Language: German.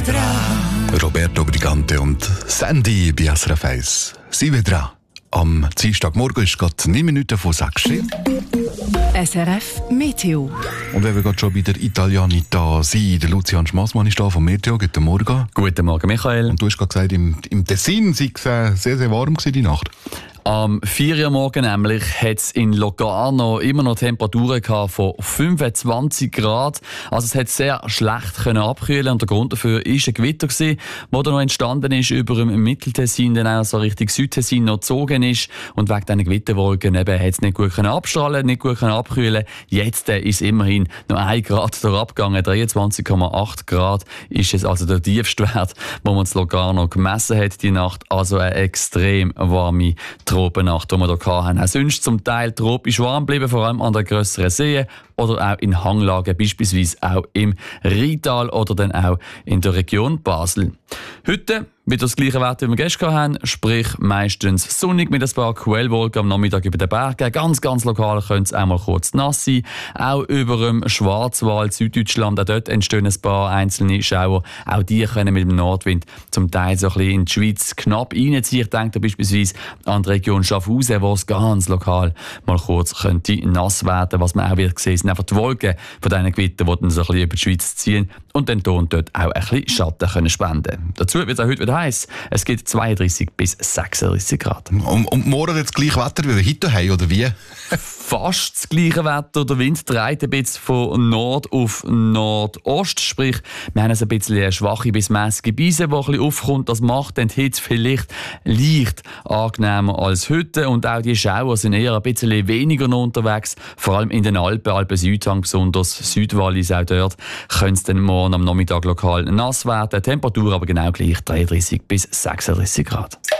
Roberto Brigante und Sandy bei SRF 1. Sie wieder dran. Am Dienstagmorgen ist gerade 9 Minuten vor 6 Uhr. SRF Meteo. Und wenn wir gerade schon bei der Italianita sind, der Lucian Schmassmann ist da vom Meteo. Guten Morgen. Guten Morgen, Michael. Und du hast gerade gesagt, im Tessin sei es sehr, sehr warm gewesen, die Nacht. Am 4 Uhr morgen nämlich hat es in Locarno immer noch Temperaturen von 25 Grad. Also es hat sehr schlecht können abkühlen und der Grund dafür war ein Gewitter, das da noch entstanden ist über dem Mitteltessin, dann auch so Richtung Südtessin noch gezogen ist. Und wegen diesen Gewitterwolken hat es nicht gut abstrahlen, nicht gut abkühlen. Jetzt ist immerhin noch 1 Grad abgegangen. 23,8 Grad ist es also der tiefste Wert, wo man in Locarno gemessen hat die Nacht. Also eine extrem warme Tropennacht, die wir hier hatten. Auch sonst zum Teil tropisch warm geblieben, vor allem an der grösseren Seen oder auch in Hanglagen, beispielsweise auch im Rheintal oder dann auch in der Region Basel. Heute wieder das gleiche Wetter, wie wir gestern hatten, sprich meistens sonnig mit ein paar Quellwolken am Nachmittag über den Bergen. Ganz, ganz lokal könnte es auch mal kurz nass sein. Auch über dem Schwarzwald, Süddeutschland, auch dort entstehen ein paar einzelne Schauer. Auch die können mit dem Nordwind zum Teil so ein bisschen in die Schweiz knapp reinziehen. Ich denke da beispielsweise an die Region Schaffhausen, wo es ganz lokal mal kurz könnte nass werden. Was man auch wird sehen, sind einfach die Wolken von diesen Gewittern, die dann so ein bisschen über die Schweiz ziehen und dann hier und dort auch ein bisschen Schatten können spenden. Dazu wird es auch heute wieder heiß. Es gibt 32 bis 36 Grad. Und morgen jetzt gleich Wetter wie wir heute haben, oder wie? Fast das gleiche Wetter. Der Wind dreht ein bisschen von Nord auf Nordost. Sprich, wir haben ein bisschen eine schwache bis mäßige Brise, die ein bisschen aufkommt. Das macht dann die Hitze vielleicht leicht angenehmer als heute. Und auch die Schauer sind eher ein bisschen weniger noch unterwegs. Vor allem in den Alpen, Alpen-Südhang, besonders Südwallis, auch dort könnte es dann morgen am Nachmittag lokal nass werden. Temperatur aber genau gleich, 33 bis 36 Grad.